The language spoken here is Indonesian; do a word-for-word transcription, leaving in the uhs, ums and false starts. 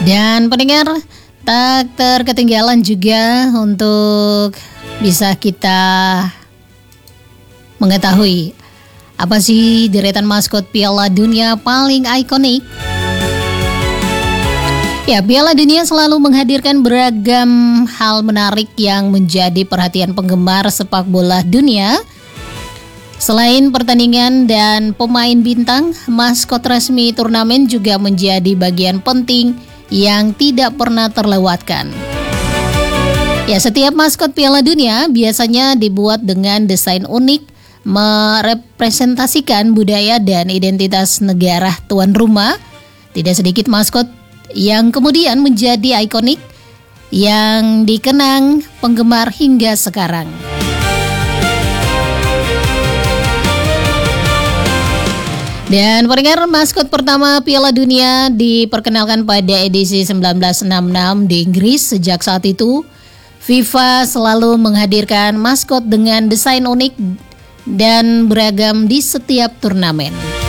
Dan pendengar, tak terketinggalan juga untuk bisa kita mengetahui apa sih deretan maskot Piala Dunia paling ikonik. Ya, Piala Dunia selalu menghadirkan beragam hal menarik yang menjadi perhatian penggemar sepak bola dunia. Selain pertandingan dan pemain bintang, maskot resmi turnamen juga menjadi bagian penting yang tidak pernah terlewatkan. Ya, setiap maskot Piala Dunia biasanya dibuat dengan desain unik, merepresentasikan budaya dan identitas negara tuan rumah. Tidak sedikit maskot yang kemudian menjadi ikonik yang dikenang penggemar hingga sekarang. Dan pendengar, maskot pertama Piala Dunia diperkenalkan pada edisi seribu sembilan ratus enam puluh enam di Inggris. Sejak saat itu, FIFA selalu menghadirkan maskot dengan desain unik dan beragam di setiap turnamen.